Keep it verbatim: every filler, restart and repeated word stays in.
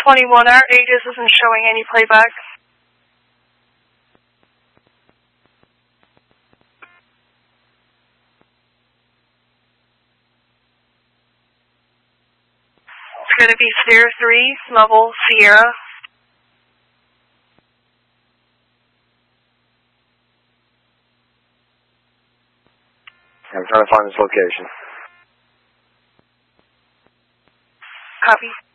twenty-one, our Aegis isn't showing any playback. It's going to be Stair three, level Sierra. I'm trying to find this location. Copy.